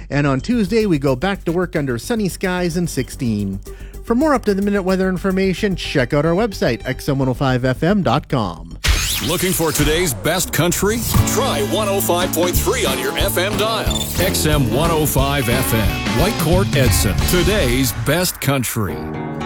And on Tuesday, we go back to work under sunny skies and 16. For more up-to-the-minute weather information, check out our website, xm105fm.com. Looking for today's best country? Try 105.3 on your FM dial. XM 105 FM, Whitecourt, Edson. Today's best country.